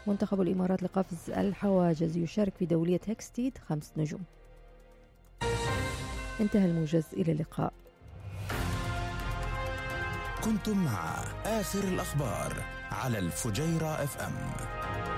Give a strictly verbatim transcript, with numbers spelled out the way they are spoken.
منتخب الإمارات لقفز الحواجز يشارك في دولية هيكستيد خمس نجوم. انتهى الموجز، إلى اللقاء. كنتم مع آخر الأخبار على الفجيرة اف ام.